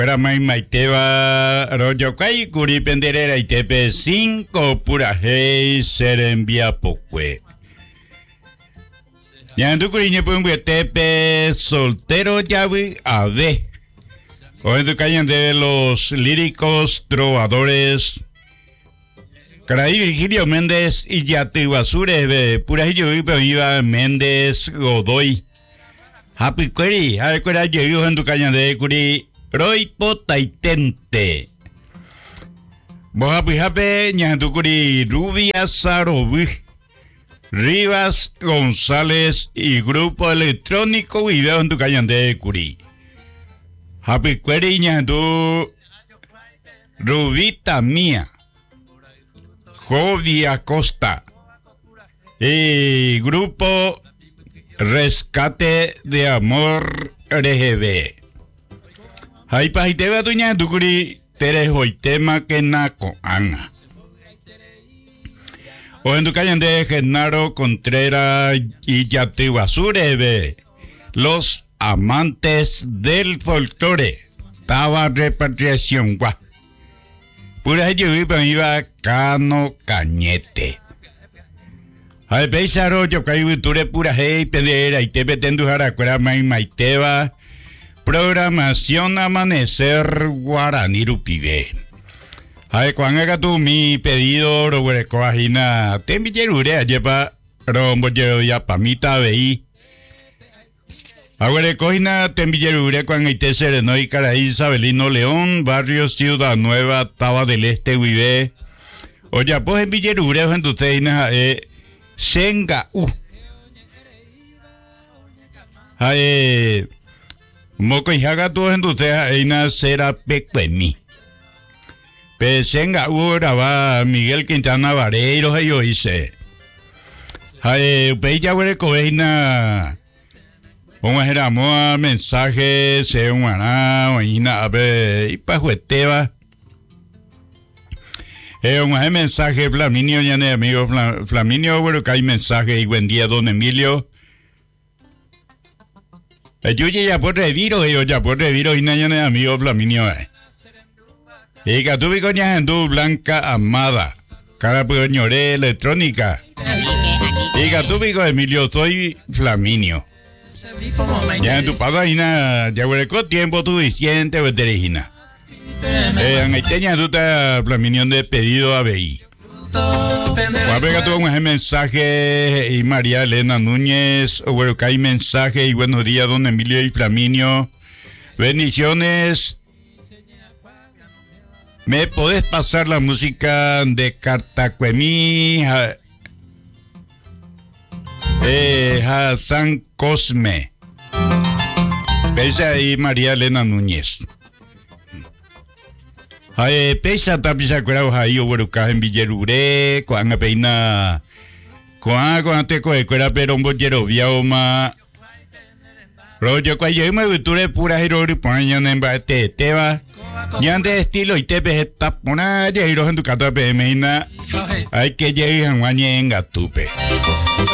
Para maiteba rojo kai kuri penderera itepe 5 pura hei serembia pokwe. Yandu kuri nyepungwe tepe soltero yawi ave. O en tu cañan de los líricos trovadores. Caray Virgilio Méndez y Yati Basure, pura yo iba Méndez Godoy. Happy Query, a ver yo en tu cañan de Curi. Roy Potaitente. Bohapi Hape, Ñantucuri, Rubia Sarovi, Rivas González y Grupo Electrónico Video en tu cañón de Curi. Happy Query, Ñantu, Rubita Mía, Jovia Costa y Grupo Rescate de Amor RGB. Hay pajiteba tuña tukuri teres hoy tema que naco anga. O en tu calle de Genaro Contreras y Yati Basure, los amantes del folclore. Taba repatriación gua. Pura yo iba Cano Cañete. Hay pesaro yo caibuture pura hey pedera y te petendu jaracuera maiteba. Programación Amanecer Guaraní Rupibe. Ay, cuando haga tú mi pedido, Robert Coajina, te enviaré a llevar rombo ya pamita veí. Ahora Coajina te enviaré cuando te sereno y Caraí Isabelino León, barrio Ciudad Nueva, Taba del Este, Huibe. Oye, pues enviaré en tu teina, Senga, Ay, Moco y haga tú en tu teja, Eina Cera Pecuemi. Pesenga ura va Miguel Quintana Vareiro, yo hice. Ay, peya huele coeina. Vamos a ir mensaje, se un aná, oína, a ver, y pa' jueteba. Vamos a mensaje, Flaminio, ya ne amigo, Flaminio, bueno, que hay mensaje, y buen día, don Emilio. Yo ya por reviro, y no amigo Flaminio. Y que tú vi coñas en tu blanca amada, cara por ñoré electrónica. Y que tú vi con Emilio, soy Flaminio. Ya en tu padre, ya hueleco tiempo tu diciente o terejina. En el teña tú te Flaminio de pedido a BI. Guarda tú un mensaje y María Elena Núñez, o bueno, que hay mensaje y buenos días, don Emilio y Flaminio. Bendiciones. ¿Me podés pasar la música de Cartacuemí? San Cosme. Pese ahí María Elena Núñez. Pesa tapisa curao ahí o en Villerure, cuando peina, cuando te coge cuera pero un bollero viaoma. Rollo cuando me guture pura hirori ponen en bate teba. Yan de estilo y te ves esta pona ya iros en tu cata pemeina. Hay que llegar a guañe en gatupe.